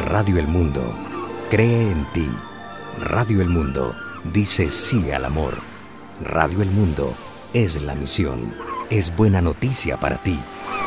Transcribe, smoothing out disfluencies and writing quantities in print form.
Radio El Mundo cree en ti. Radio El Mundo dice sí al amor. Radio El Mundo es la misión. Es buena noticia para ti.